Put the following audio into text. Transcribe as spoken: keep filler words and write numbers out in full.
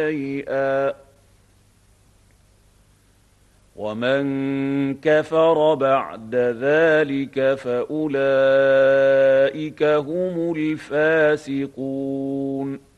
شيئا ومن كفر بعد ذلك فأولئك هم الفاسقون